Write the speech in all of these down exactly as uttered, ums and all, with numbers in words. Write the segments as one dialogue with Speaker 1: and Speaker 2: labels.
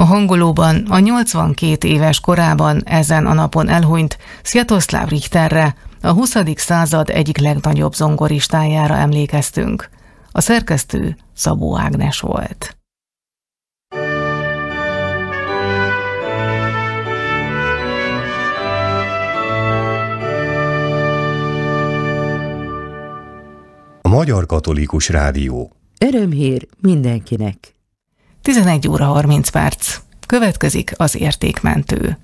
Speaker 1: A hangolóban a nyolcvankét éves korában ezen a napon elhunyt Sviatoslav Richterre, a huszadik század egyik legnagyobb zongoristájára emlékeztünk. A szerkesztő Szabó Ágnes volt.
Speaker 2: A Magyar Katolikus Rádió.
Speaker 3: Örömhír mindenkinek.
Speaker 1: tizenegy óra harminc perc. Következik az értékmentő.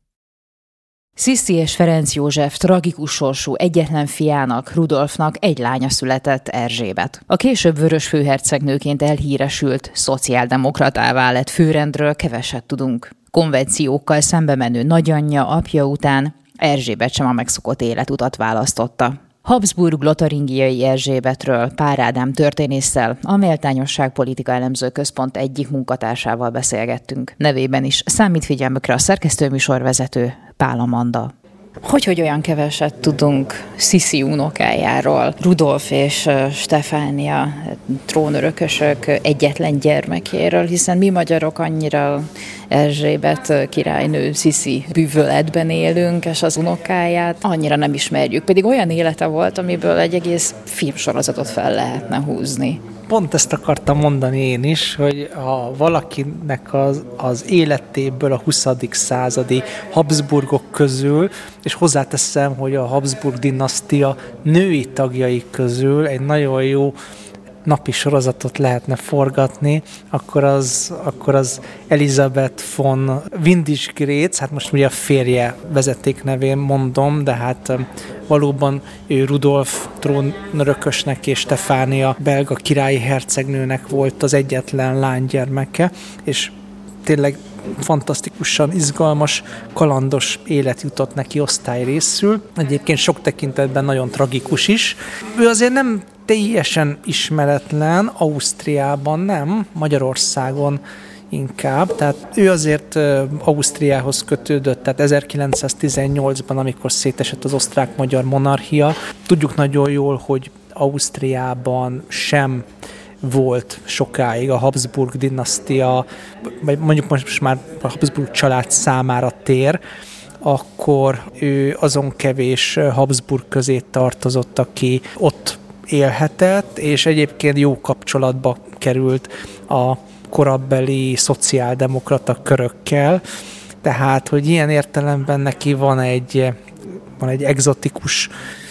Speaker 4: Sziszi és Ferenc József tragikus sorsú egyetlen fiának, Rudolfnak egy lánya született, Erzsébet. A később vörös főhercegnőként elhíresült szociáldemokratává lett főrendről keveset tudunk. Konvenciókkal szembe menő nagyanyja, apja után Erzsébet sem a megszokott életutat választotta. Habsburg-lotaringiai Erzsébetről Pár Ádám történésszel, a Méltányosság Politika Elemző Központ egyik munkatársával beszélgettünk. Nevében is számít figyelmükre a szerkesztőműsorvezető Pál Amanda. Hogy, hogy olyan keveset tudunk Sziszi unokájáról, Rudolf és Stefánia trónörökösök egyetlen gyermekéről, hiszen mi magyarok annyira Erzsébet királynő Sziszi bűvöletben élünk, és az unokáját annyira nem ismerjük. Pedig olyan élete volt, amiből egy egész filmsorozatot fel lehetne húzni.
Speaker 5: Pont ezt akartam mondani én is, hogy ha valakinek az, az életéből a huszadik századi Habsburgok közül, és hozzáteszem, hogy a Habsburg dinasztia női tagjai közül egy nagyon jó napi sorozatot lehetne forgatni, akkor az, akkor az Elisabeth von Windisch-Graetz, hát most ugye a férje vezetéknevén mondom, de hát valóban ő Rudolf trónörökösnek és Stefánia belga királyi hercegnőnek volt az egyetlen lánygyermeke, és tényleg fantasztikusan izgalmas, kalandos élet jutott neki osztályrészül. Egyébként sok tekintetben nagyon tragikus is. Ő azért nem teljesen ismeretlen, Ausztriában nem, Magyarországon inkább. Tehát ő azért Ausztriához kötődött, tehát ezerkilencszáztizennyolcban, amikor szétesett az osztrák-magyar monarchia. Tudjuk nagyon jól, hogy Ausztriában sem volt sokáig a Habsburg dinasztia, vagy mondjuk most már a Habsburg család számára tér, akkor ő azon kevés Habsburg közé tartozott, aki ott élhetett, és egyébként jó kapcsolatba került a korabeli szociáldemokrata körökkel, tehát, hogy ilyen értelemben neki van egy, van egy egzotikus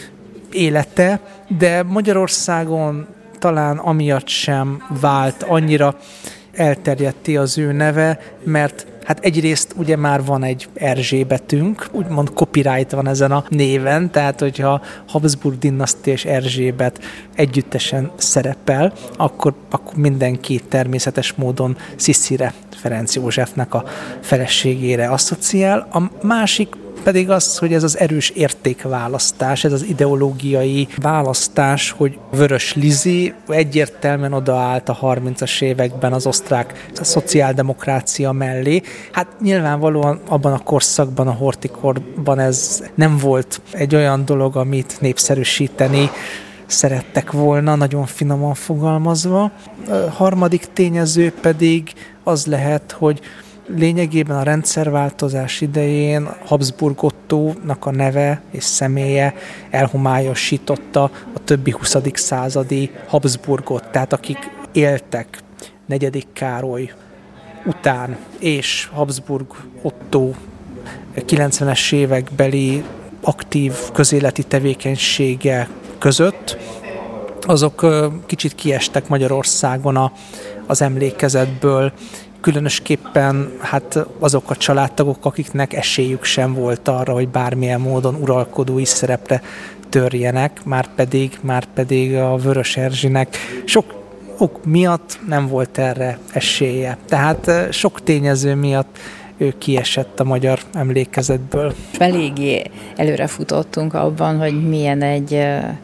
Speaker 5: élete, de Magyarországon talán amiatt sem vált annyira elterjedté az ő neve, mert hát egyrészt ugye már van egy Erzsébetünk, úgymond copyright van ezen a néven, tehát hogyha Habsburg dinasztia és Erzsébet együttesen szerepel, akkor, akkor mindenki természetes módon Sziszire, Ferenc Józsefnek a feleségére asszociál. A másik pedig az, hogy ez az erős értékválasztás, ez az ideológiai választás, hogy Vörös Lizi egyértelműen odaállt a harmincas években az osztrák szociáldemokrácia mellé. Hát nyilvánvalóan abban a korszakban, a horthykorban ez nem volt egy olyan dolog, amit népszerűsíteni szerettek volna, nagyon finoman fogalmazva. A harmadik tényező pedig az lehet, hogy lényegében a rendszerváltozás idején Habsburg Ottónak a neve és személye elhomályosította a többi huszadik századi Habsburgot, tehát akik éltek negyedik Károly után és Habsburg Ottó kilencvenes évekbeli aktív közéleti tevékenysége között, azok kicsit kiestek Magyarországon a, az emlékezetből, különösképpen hát azok a családtagok, akiknek esélyük sem volt arra, hogy bármilyen módon uralkodói szerepre törjenek, már pedig, már pedig a Vörös Erzsinek sok ok miatt nem volt erre esélye. Tehát sok tényező miatt ő kiesett a magyar emlékezetből.
Speaker 4: Eléggé előre futottunk abban, hogy milyen egy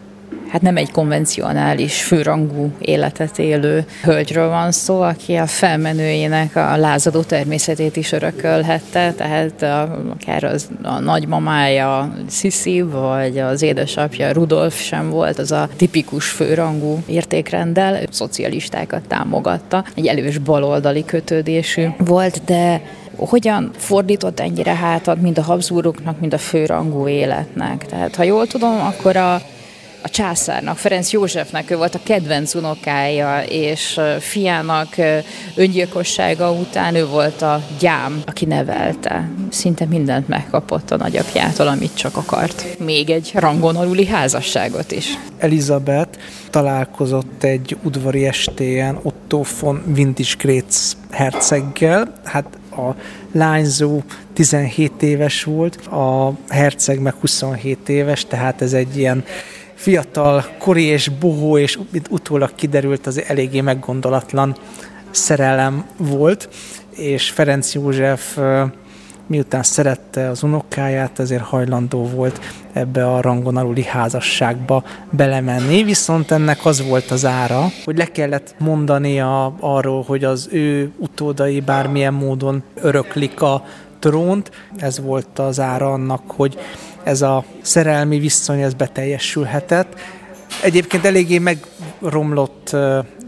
Speaker 4: hát nem egy konvencionális főrangú életet élő hölgyről van szó, aki a felmenőjének a lázadó természetét is örökölhette, tehát a, akár az, a nagymamája Sissi, vagy az édesapja Rudolf sem volt az a tipikus főrangú értékrenddel, szocialistákat támogatta, egy elős baloldali kötődésű volt, de hogyan fordított ennyire hátat mind a Habsburgoknak, mind a főrangú életnek? Tehát, ha jól tudom, akkor a, a császárnak, Ferenc Józsefnek ő volt a kedvenc unokája, és fiának öngyilkossága után ő volt a gyám, aki nevelte. Szinte mindent megkapott a nagyapjától, amit csak akart. Még egy rangon aluli házasságot is.
Speaker 5: Elizabeth találkozott egy udvari estéjen Otto von Windischgrätz herceggel. Hát a lányzó tizenhét éves volt, a herceg meg huszonhét éves, tehát ez egy ilyen fiatal, kori és bohó, és mint utólag kiderült, az eléggé meggondolatlan szerelem volt, és Ferenc József miután szerette az unokáját, ezért hajlandó volt ebbe a rangon aluli házasságba belemenni, viszont ennek az volt az ára, hogy le kellett mondania arról, hogy az ő utódai bármilyen módon öröklik a trónt. Ez volt az ára annak, hogy ez a szerelmi viszony ez beteljesülhetett. Egyébként eléggé megromlott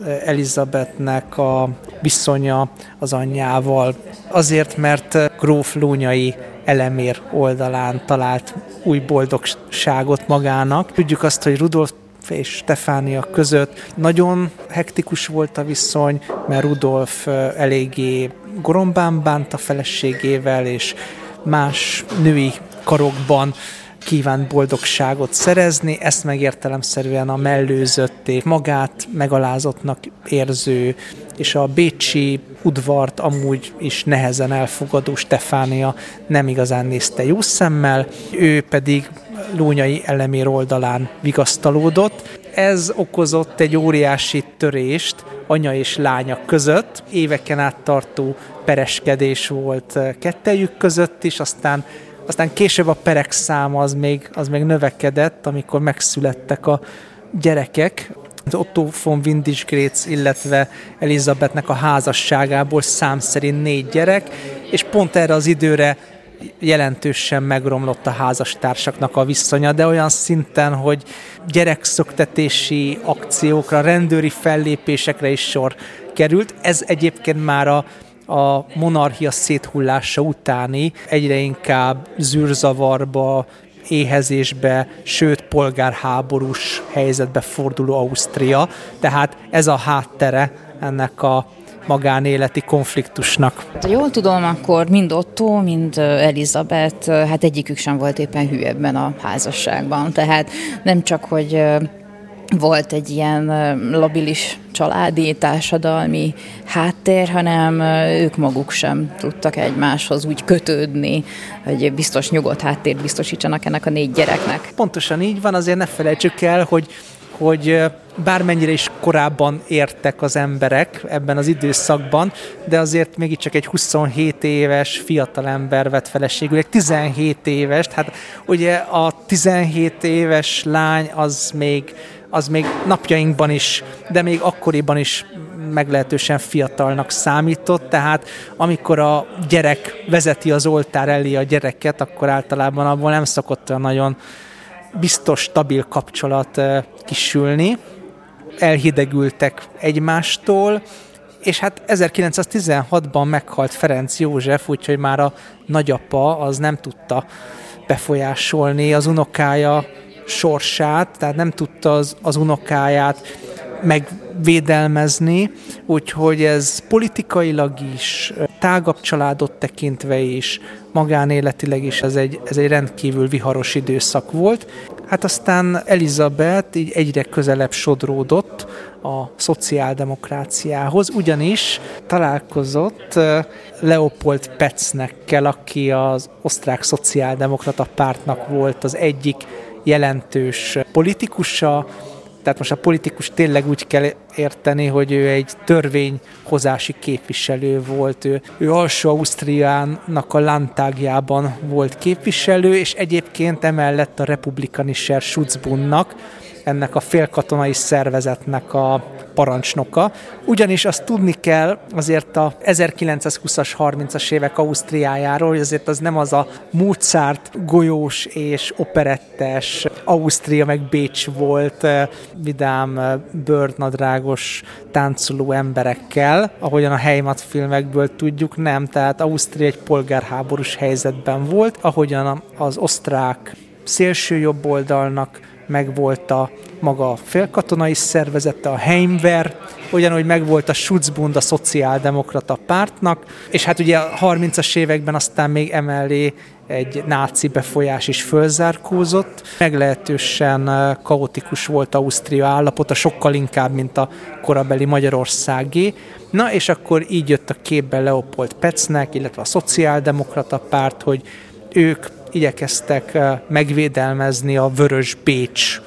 Speaker 5: Elizabethnek a viszonya az anyjával, azért, mert gróf Lónyay Elemér oldalán talált új boldogságot magának. Tudjuk azt, hogy Rudolf és Stefánia között nagyon hektikus volt a viszony, mert Rudolf eléggé gorombán bánt a feleségével, és más női karokban kívánt boldogságot szerezni, ezt meg értelemszerűen a mellőzött, magát megalázottnak érző, és a bécsi udvart amúgy is nehezen elfogadó Stefánia nem igazán nézte jó szemmel, ő pedig Lónyay Elemér oldalán vigasztalódott. Ez okozott egy óriási törést anya és lánya között, éveken át tartó pereskedés volt kettejük között is, aztán Aztán később a perek száma az még, az még növekedett, amikor megszülettek a gyerekek. Otto von Windischgrätz, illetve Elizabethnek a házasságából szám szerint négy gyerek, és pont erre az időre jelentősen megromlott a házastársaknak a viszonya, de olyan szinten, hogy gyerekszöktetési akciókra, rendőri fellépésekre is sor került. Ez egyébként már a a monarchia széthullása utáni egyre inkább zűrzavarba, éhezésbe, sőt polgárháborús helyzetbe forduló Ausztria. Tehát ez a háttere ennek a magánéleti konfliktusnak.
Speaker 4: Ha jól tudom, akkor mind Otto, mind Elizabeth, hát egyikük sem volt éppen hű ebben a házasságban. Tehát nem csak, hogy volt egy ilyen labilis családi, társadalmi háttér, hanem ők maguk sem tudtak egymáshoz úgy kötődni, hogy biztos nyugodt háttért biztosítsanak ennek a négy gyereknek.
Speaker 5: Pontosan így van, azért ne felejtsük el, hogy, hogy bármennyire is korábban értek az emberek ebben az időszakban, de azért mégiscsak egy huszonhét éves fiatalember vett feleségül, egy tizenhét éves, hát ugye a tizenhét éves lány az még az még napjainkban is, de még akkoriban is meglehetősen fiatalnak számított, tehát amikor a gyerek vezeti az oltár elé a gyereket, akkor általában abból nem szokott olyan nagyon biztos, stabil kapcsolat kisülni. Elhidegültek egymástól, és hát ezerkilencszáztizenhatban meghalt Ferenc József, úgyhogy már a nagyapa az nem tudta befolyásolni az unokája sorsát, tehát nem tudta az, az unokáját megvédelmezni, úgyhogy ez politikailag is, tágabb családot tekintve is, magánéletileg is ez egy, ez egy rendkívül viharos időszak volt. Hát aztán Elizabeth így egyre közelebb sodródott a szociáldemokráciához, ugyanis találkozott Leopold Petznekkel, aki az osztrák szociáldemokrata pártnak volt az egyik jelentős politikusa, tehát most a politikus tényleg úgy kell érteni, hogy ő egy törvényhozási képviselő volt. Ő, ő Alsó-Ausztriának a Landtagjában volt képviselő, és egyébként emellett a Republikanischer Schutzbundnak, ennek a félkatonai szervezetnek a parancsnoka. Ugyanis azt tudni kell azért a ezerkilencszázhúszas, harmincas évek Ausztriájáról, hogy azért az nem az a Mozart golyós és operettes Ausztria meg Bécs volt vidám, bőrnadrágos, táncoló emberekkel, ahogyan a Heimat filmekből tudjuk, nem. Tehát Ausztria egy polgárháborús helyzetben volt, ahogyan az osztrák szélső jobboldalnak megvolt a maga félkatonai szervezete, a Heimwehr, ugyanúgy megvolt a Schutzbund a szociáldemokrata pártnak, és hát ugye a harmincas években aztán még emellé egy náci befolyás is fölzárkózott. Meglehetősen kaotikus volt Ausztria állapota, sokkal inkább, mint a korabeli Magyarországé. Na, és akkor így jött a képbe Leopold Petznek, illetve a szociáldemokrata párt, hogy ők igyekeztek megvédelmezni a Vörös Bécs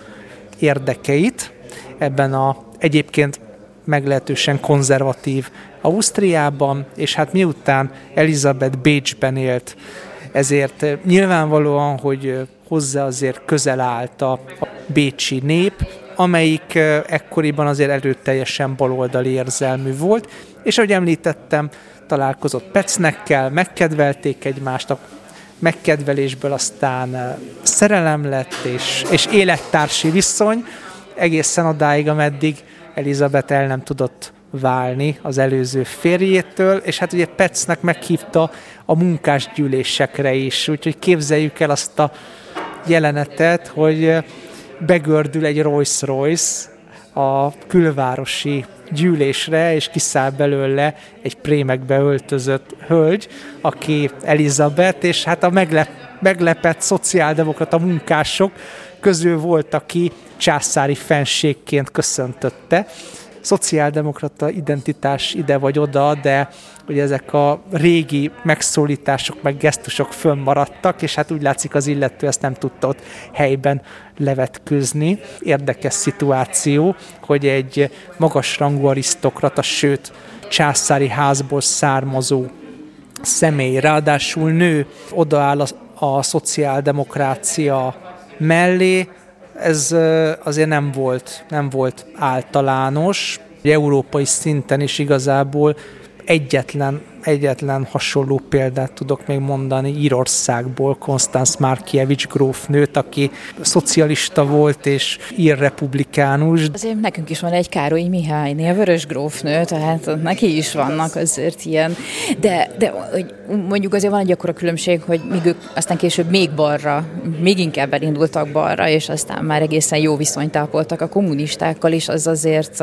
Speaker 5: érdekeit ebben a egyébként meglehetősen konzervatív Ausztriában, és hát miután Elizabeth Bécsben élt, ezért nyilvánvalóan, hogy hozzá azért közel állt a bécsi nép, amelyik ekkoriban azért erőteljesen baloldali érzelmű volt, és ahogy említettem, találkozott Petzekkel, megkedvelték egymást, a megkedvelésből aztán szerelem lett, és, és élettársi viszony, egészen odáig, ameddig Elizabeth el nem tudott válni az előző férjétől, és hát ugye Petznek meghívta a munkásgyűlésekre is, úgyhogy képzeljük el azt a jelenetet, hogy begördül egy Rolls-Royce a külvárosi gyűlésre, és kiszáll belőle egy prémekbe öltözött hölgy, aki Elizabeth, és hát a meglep, meglepett szociáldemokrata munkások közül volt, aki császári fenségként köszöntötte. Szociáldemokrata identitás ide vagy oda, de ugye ezek a régi megszólítások, meg gesztusok fönnmaradtak, és hát úgy látszik, az illető ezt nem tudta ott helyben levetkőzni. Érdekes szituáció, hogy egy magasrangú arisztokrata, sőt császári házból származó személy, ráadásul nő, odaáll a, a szociáldemokrácia mellé. Ez azért nem volt, nem volt általános. Európai szinten is igazából egyetlen, egyetlen hasonló példát tudok még mondani Írországból, Konstanz Markievicz grófnőt, aki szocialista volt és írrepublikánus.
Speaker 4: Azért nekünk is van egy Károly Mihályné, a vörös grófnő, tehát neki is vannak azért ilyen, de, de mondjuk azért van egy akkora különbség, hogy míg ők aztán később még balra, még inkább elindultak balra, és aztán már egészen jó viszonyt ápoltak a kommunistákkal is, az azért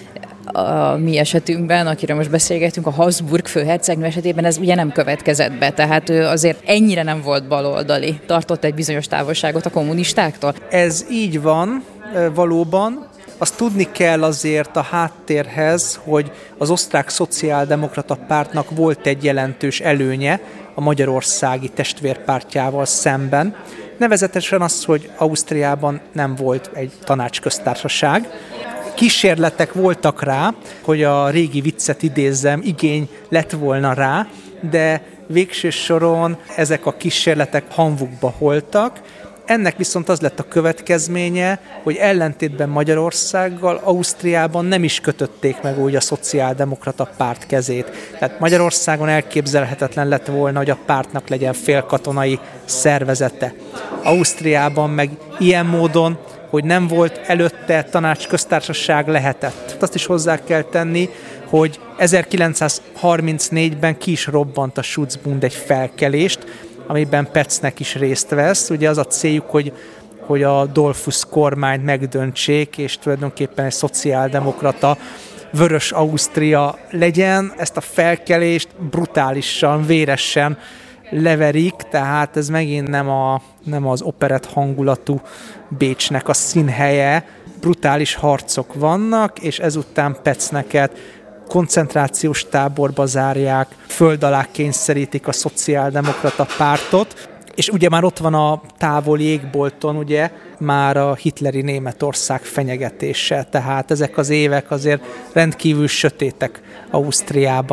Speaker 4: a mi esetünkben, akiről most beszélgetünk, a Habsburg főhercegnő esetében ez ugye nem következett be, tehát ő azért ennyire nem volt baloldali, tartott egy bizonyos távolságot a kommunistáktól.
Speaker 5: Ez így van, valóban. Azt tudni kell azért a háttérhez, hogy az osztrák szociáldemokrata pártnak volt egy jelentős előnye a magyarországi testvérpártjával szemben. Nevezetesen az, hogy Ausztriában nem volt egy tanácsköztársaság. Kísérletek voltak rá, hogy a régi viccet idézzem, igény lett volna rá, de végső soron ezek a kísérletek hamvukba holtak. Ennek viszont az lett a következménye, hogy ellentétben Magyarországgal Ausztriában nem is kötötték meg úgy a szociáldemokrata párt kezét. Tehát Magyarországon elképzelhetetlen lett volna, hogy a pártnak legyen félkatonai szervezete. Ausztriában meg ilyen módon, hogy nem volt előtte tanácsköztársaság, lehetett. Azt is hozzá kell tenni, hogy ezerkilencszázharmincnégyben ki is robbant a Schutzbund egy felkelést, amiben Petznek is részt vesz. Ugye az a céljuk, hogy, hogy a Dollfuss kormányt megdöntsék, és tulajdonképpen egy szociáldemokrata vörös Ausztria legyen. Ezt a felkelést brutálisan, véresen leverik, tehát ez megint nem, a, nem az operett hangulatú Bécsnek a színhelye. Brutális harcok vannak, és ezután Petzeket koncentrációs táborba zárják, föld alá kényszerítik a szociáldemokrata pártot, és ugye már ott van a távoli égbolton, ugye, már a hitleri Németország fenyegetése, tehát ezek az évek azért rendkívül sötétek Ausztriában.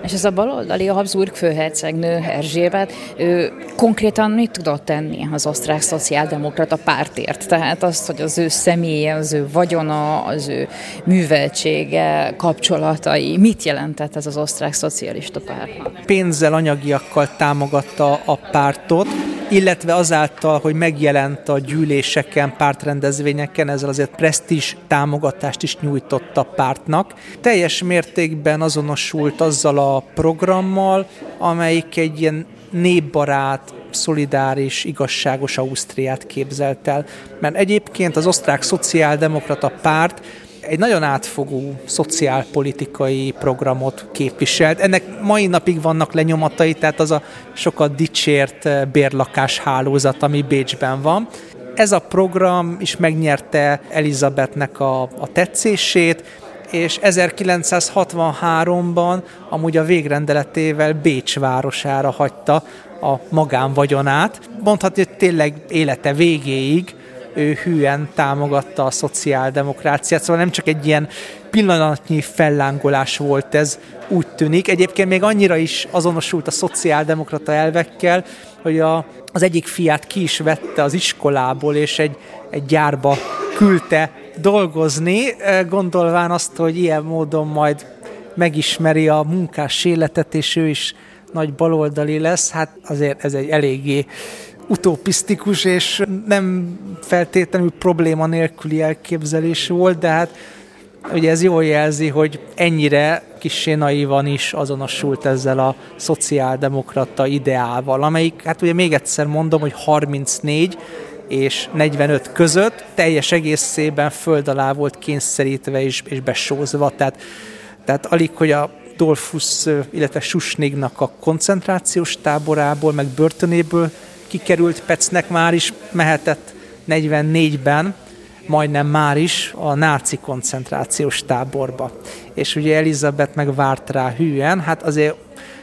Speaker 4: És ez a baloldali, a Habsburg főhercegnő Erzsébet, ő konkrétan mit tudott tenni az osztrák szociáldemokrata pártért? Tehát azt, hogy az ő személye, az ő vagyona, az ő műveltsége, kapcsolatai, mit jelentett ez az osztrák szocialista pártnak?
Speaker 5: Pénzzel, anyagiakkal támogatta a pártot, illetve azáltal, hogy megjelent a gyűléseken, pártrendezvényeken, ezzel azért presztízs támogatást is nyújtott a pártnak. Teljes mértékben azonosult azzal a programmal, amelyik egy ilyen népbarát, szolidáris, igazságos Ausztriát képzelt el. Mert egyébként az osztrák szociáldemokrata párt egy nagyon átfogó szociálpolitikai programot képviselt. Ennek mai napig vannak lenyomatai, tehát az a sokat dicsért bérlakás hálózat, ami Bécsben van. Ez a program is megnyerte Elizabethnek a, a tetszését, és ezerkilencszázhatvanháromban amúgy a végrendeletével Bécs városára hagyta a magánvagyonát. Mondhatni, hogy tényleg élete végéig ő hűen támogatta a szociáldemokráciát, szóval nem csak egy ilyen pillanatnyi fellángolás volt ez, úgy tűnik. Egyébként még annyira is azonosult a szociáldemokrata elvekkel, hogy a, az egyik fiát ki is vette az iskolából, és egy, egy gyárba küldte dolgozni, gondolván azt, hogy ilyen módon majd megismeri a munkás életet, és ő is nagy baloldali lesz. Hát azért ez egy eléggé utopisztikus és nem feltétlenül probléma nélküli elképzelés volt, de hát ugye ez jól jelzi, hogy ennyire kissé naívan is azonosult ezzel a szociáldemokrata ideával, amelyik, hát ugye még egyszer mondom, hogy harmincnégy és negyvenöt között teljes egészében föld alá volt kényszerítve és, és besózva, tehát, tehát alig, hogy a Dollfuss, illetve Schuschniggnak a koncentrációs táborából, meg börtönéből kikerült Petznek már is mehetett negyvennégyben, majdnem már is a náci koncentrációs táborba. És ugye Elizabeth meg várt rá hűen, hát azért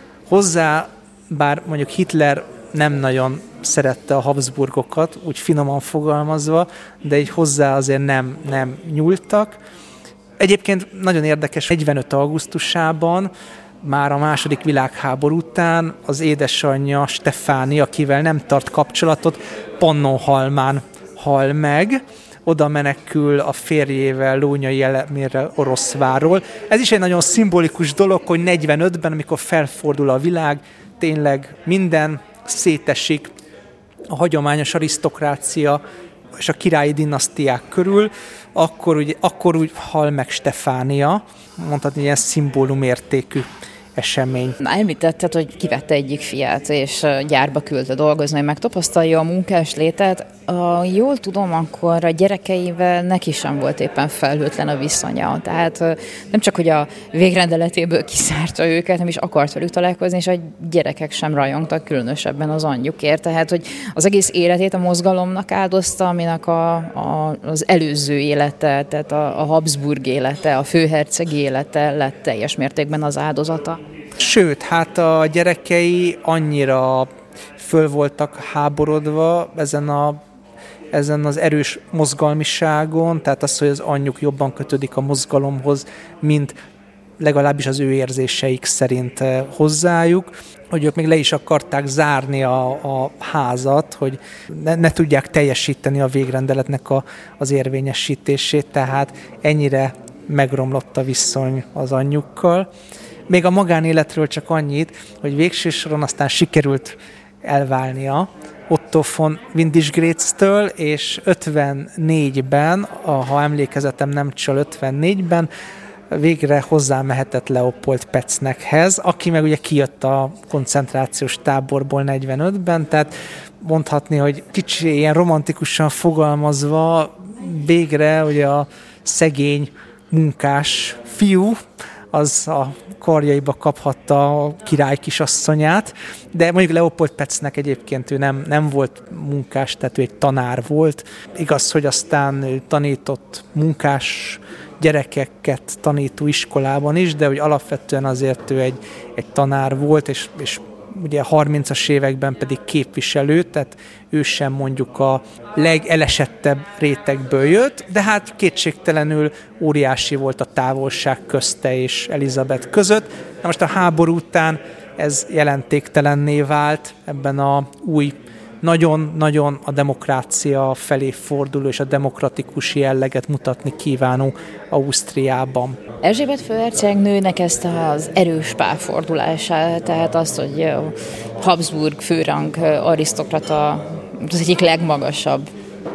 Speaker 5: hozzá, bár mondjuk Hitler nem nagyon szerette a Habsburgokat, úgy finoman fogalmazva, de így hozzá azért nem, nem nyúltak. Egyébként nagyon érdekes, negyvenöt augusztusában, már a második világháború után az édesanyja Stefáni, akivel nem tart kapcsolatot, Pannonhalmán hal meg, oda menekül a férjével, Lónyai Elemérrel Oroszvárról. Ez is egy nagyon szimbolikus dolog, hogy negyvenötben, amikor felfordul a világ, tényleg minden szétesik a hagyományos arisztokrácia és a királyi dinasztiák körül, akkor, ugye, akkor úgy hal meg Stefánia, mondhatni ilyen szimbólumértékű esemény.
Speaker 4: Na, említetted, hogy kivette egyik fiát, és gyárba küldte dolgozni, hogy megtapasztalja a munkás létet. A, jól tudom, akkor a gyerekeivel neki sem volt éppen felhőtlen a viszonya. Tehát nem csak, hogy a végrendeletéből kiszárta őket, nem is akart velük találkozni, és a gyerekek sem rajongtak, különösebben az anyjukért. Tehát, hogy az egész életét a mozgalomnak áldozta, aminek a, a, az előző élete, tehát a, a Habsburg élete, a főherceg élete lett teljes mértékben az áldozata.
Speaker 5: Sőt, hát a gyerekei annyira föl voltak háborodva ezen, a, ezen az erős mozgalmiságon, tehát az, hogy az anyjuk jobban kötődik a mozgalomhoz, mint legalábbis az ő érzéseik szerint hozzájuk, hogy ők még le is akarták zárni a, a házat, hogy ne, ne tudják teljesíteni a végrendeletnek a, az érvényesítését, tehát ennyire megromlott a viszony az anyjukkal. Még a magánéletről csak annyit, hogy végső soron aztán sikerült elválnia Otto von Windischgrätztől, és ötvennégyben, ha emlékezetem nem csal, ötvennégyben végre hozzámehetett Leopold Petzneckhez, aki meg ugye kijött a koncentrációs táborból negyvenötben, tehát mondhatni, hogy kicsi ilyen romantikusan fogalmazva végre ugye a szegény munkás fiú, az a karjaiba kaphatta a király kisasszonyát, de mondjuk Leopold Petzneck egyébként ő nem, nem volt munkás, tehát ő egy tanár volt. Igaz, hogy aztán ő tanított munkás gyerekeket tanító iskolában is, de hogy alapvetően azért ő egy, egy tanár volt, és, és ugye harmincas években pedig képviselő, tehát ő sem mondjuk a legelesettebb rétegből jött, de hát kétségtelenül óriási volt a távolság közte és Elizabeth között. Na most a háború után ez jelentéktelenné vált ebben a új, nagyon-nagyon a demokrácia felé forduló és a demokratikus jelleget mutatni kívánó Ausztriában.
Speaker 4: Erzsébet főhercegnőnek ezt az erős párfordulását, tehát azt, hogy Habsburg főrang arisztokrata, az egyik legmagasabb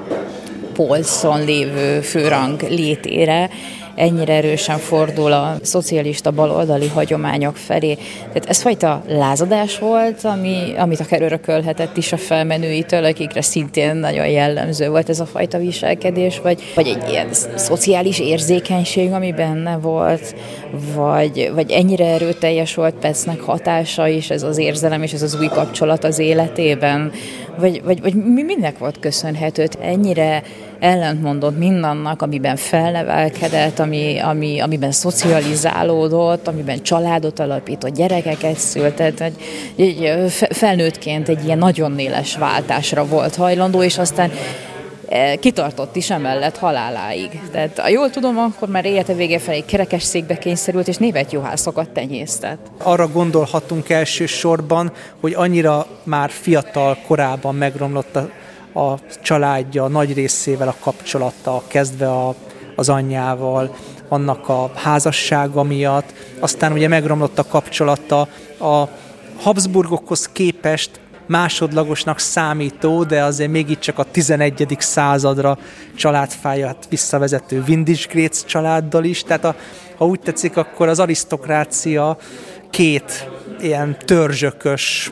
Speaker 4: polcon lévő főrang létére, ennyire erősen fordul a szocialista baloldali hagyományok felé. Tehát ez fajta lázadás volt, ami, amit akár örökölhetett is a felmenőitől, akikre szintén nagyon jellemző volt ez a fajta viselkedés, vagy, vagy egy ilyen szociális érzékenység, ami benne volt, vagy, vagy ennyire erőteljes volt Petznek hatása is, ez az érzelem és ez az új kapcsolat az életében, vagy, vagy, vagy mindnek volt köszönhető, ennyire ellentmondott mindannak, amiben felnevelkedett, ami, ami, amiben szocializálódott, amiben családot alapított, gyerekeket szült, tehát egy, egy felnőttként egy ilyen nagyon éles váltásra volt hajlandó, és aztán kitartott is emellett haláláig. Tehát ha jól tudom, akkor már élete vége felé kerekesszékbe kényszerült, és németjuhászokat tenyésztett.
Speaker 5: Arra gondolhatunk elsősorban, hogy annyira már fiatal korában megromlott a a családja nagy részével a kapcsolata, kezdve a, az anyjával, annak a házassága miatt. Aztán ugye megromlott a kapcsolata a Habsburgokhoz képest másodlagosnak számító, de azért mégiscsak a tizenegyedik századra családfáját visszavezető Windisch-Graetz családdal is. Tehát a, ha úgy tetszik, akkor az arisztokrácia két ilyen törzsökös,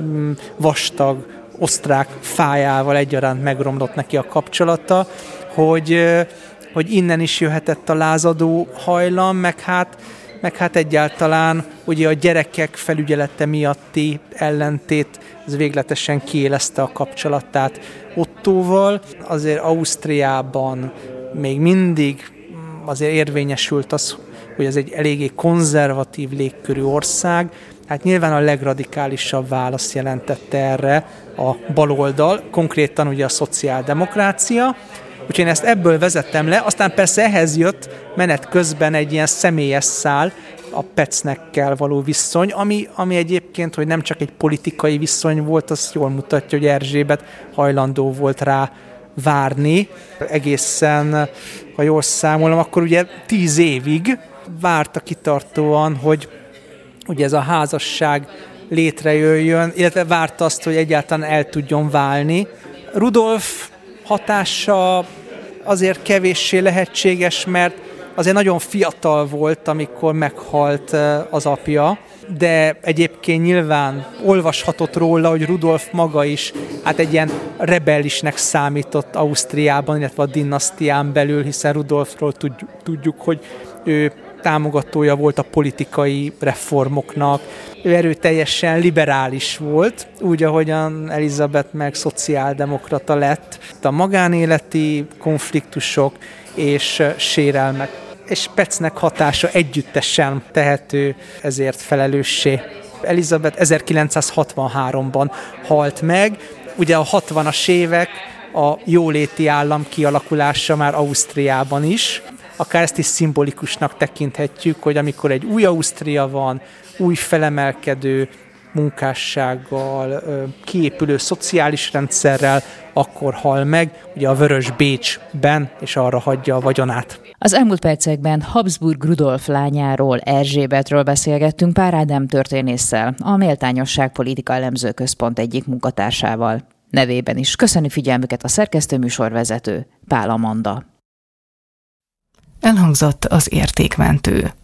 Speaker 5: vastag, osztrák fájával egyaránt megromlott neki a kapcsolata, hogy, hogy innen is jöhetett a lázadó hajlam, meg hát, meg hát egyáltalán ugye a gyerekek felügyelete miatti ellentét, ez végletesen kiélezte a kapcsolatát Ottóval. Azért Ausztriában még mindig azért érvényesült az, hogy ez egy eléggé konzervatív légkörű ország. Hát nyilván a legradikálisabb válasz jelentette erre a baloldal, konkrétan ugye a szociáldemokrácia. Úgyhogy én ezt ebből vezettem le, aztán persze ehhez jött menet közben egy ilyen személyes szál, a Petzekkel való viszony, ami, ami egyébként, hogy nem csak egy politikai viszony volt, az jól mutatja, hogy Erzsébet hajlandó volt rá várni. Egészen, ha jól számolom, akkor ugye tíz évig várta kitartóan, hogy ugye ez a házasság létrejöjjön, illetve várta azt, hogy egyáltalán el tudjon válni. Rudolf hatása azért kevéssé lehetséges, mert azért nagyon fiatal volt, amikor meghalt az apja, de egyébként nyilván olvashatott róla, hogy Rudolf maga is hát egy ilyen rebellisnek számított Ausztriában, illetve a dinasztián belül, hiszen Rudolfról tudjuk, hogy ő támogatója volt a politikai reformoknak. Ő erőteljesen liberális volt, úgy, ahogyan Elizabeth meg szociáldemokrata lett. A magánéleti konfliktusok és sérelmek és Petznek hatása együttesen tehető ezért felelőssé. Elizabeth ezerkilencszázhatvanháromban halt meg. Ugye a hatvanas évek a jóléti állam kialakulása már Ausztriában is. Akár ezt is szimbolikusnak tekinthetjük, hogy amikor egy új Ausztria van, új felemelkedő munkássággal, kiépülő szociális rendszerrel, akkor hal meg, ugye a Vörös Bécsben, és arra hagyja a vagyonát.
Speaker 4: Az elmúlt percekben Habsburg Rudolf lányáról, Erzsébetről beszélgettünk Pár Ádám történésszel, a Méltányosság Politika Elemző Központ egyik munkatársával. Nevében is köszönjük figyelmüket a szerkesztőműsorvezető Pál Amanda.
Speaker 1: Elhangzott az Értékmentő.